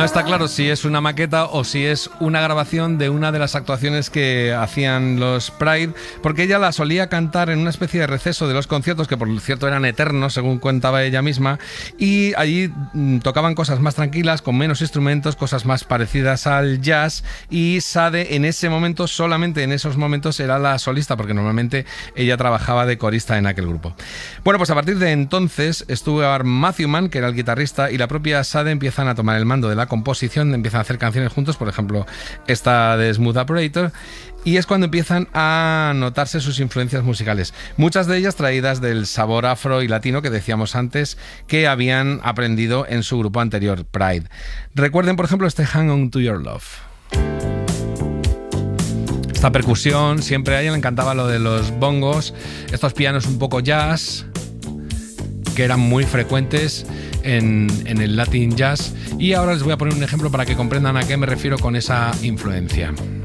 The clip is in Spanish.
No está claro si es una maqueta o si es una grabación de una de las actuaciones que hacían los Pride, porque ella la solía cantar en una especie de receso de los conciertos, que por cierto eran eternos, según contaba ella misma, y allí tocaban cosas más tranquilas, con menos instrumentos, cosas más parecidas al jazz, y Sade en ese momento, solamente en esos momentos, era la solista, porque normalmente ella trabajaba de corista en aquel grupo. Bueno, pues a partir de entonces estuvo Matthew Mann, que era el guitarrista, y la propia Sade empiezan a tomar el mando de la composición, empiezan a hacer canciones juntos, por ejemplo esta de Smooth Operator, y es cuando empiezan a notarse sus influencias musicales, muchas de ellas traídas del sabor afro y latino que decíamos antes que habían aprendido en su grupo anterior, Pride. Recuerden, por ejemplo, este Hang On To Your Love. Esta percusión, siempre a ella le encantaba lo de los bongos, estos pianos un poco jazz, que eran muy frecuentes en el Latin Jazz, y ahora les voy a poner un ejemplo para que comprendan a qué me refiero con esa influencia.